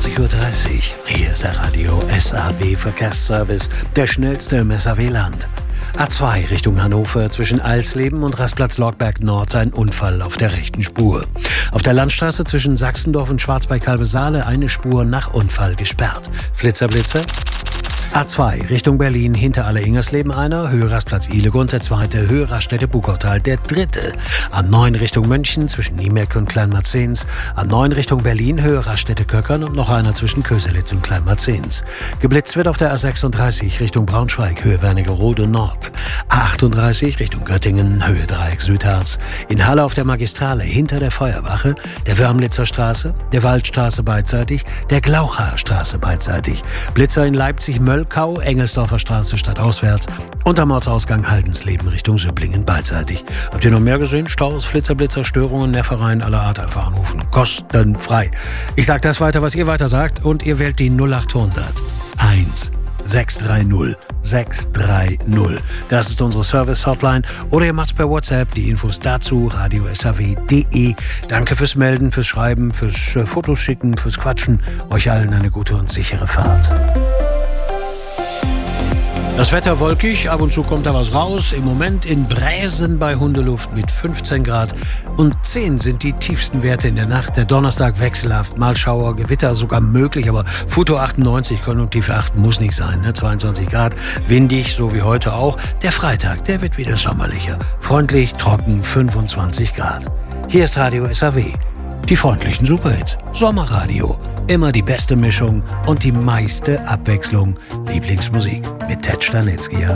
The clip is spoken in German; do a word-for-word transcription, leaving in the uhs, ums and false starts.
zwanzig Uhr dreißig. Hier ist der Radio S A W Verkehrsservice, der schnellste im S A W-Land. A zwei Richtung Hannover zwischen Alsleben und Rastplatz Lorgberg Nord ein Unfall auf der rechten Spur. Auf der Landstraße zwischen Sachsendorf und Schwarzberg-Kalbe-Saale eine Spur nach Unfall gesperrt. Flitzer, Blitzer. A zwei Richtung Berlin hinter Alle-Ingersleben einer, Höhe Rastplatz Ihlegund der zweite, Höhe Raststätte Buchautal der dritte. A neun Richtung München zwischen Niemeck und Kleinmarzens. A neun Richtung Berlin, Höhe Raststätte Köckern und noch einer zwischen Köselitz und Kleinmarzens. Geblitzt wird auf der A sechsunddreißig Richtung Braunschweig, Höhe Wernigerode Nord. A achtunddreißig Richtung Göttingen, Höhe Dreieck Südharz. In Halle auf der Magistrale hinter der Feuerwache, der Wörmlitzer Straße, der Waldstraße beidseitig, der Glaucher Straße beidseitig. Blitzer in Leipzig, Mölln, Kau, Engelsdorfer Straße stadtauswärts und am Ortsausgang Haldensleben Richtung Süpplingen beidseitig. Habt ihr noch mehr gesehen? Staus, Flitzer, Blitzer, Störungen, Nervereien aller Art einfach anrufen. Kostenfrei. Ich sag das weiter, was ihr weiter sagt und ihr wählt die null achthundert eins sechs drei null sechs drei null. Das ist unsere Service-Hotline. Oder ihr macht's per WhatsApp. Die Infos dazu radio s a w punkt d e. Danke fürs Melden, fürs Schreiben, fürs äh, Fotos schicken, fürs Quatschen. Euch allen eine gute und sichere Fahrt. Das Wetter wolkig, ab und zu kommt da was raus. Im Moment in Bräsen bei Hundeluft mit fünfzehn Grad und zehn sind die tiefsten Werte in der Nacht. Der Donnerstag wechselhaft, mal Schauer, Gewitter sogar möglich, aber Futo achtundneunzig, Konjunktiv acht muss nicht sein, ne? zweiundzwanzig Grad, windig, so wie heute auch. Der Freitag, der wird wieder sommerlicher. Freundlich, trocken, fünfundzwanzig Grad. Hier ist Radio S A W. Die freundlichen Superhits. Sommerradio. Immer die beste Mischung und die meiste Abwechslung. Lieblingsmusik mit Ted Stanitzky.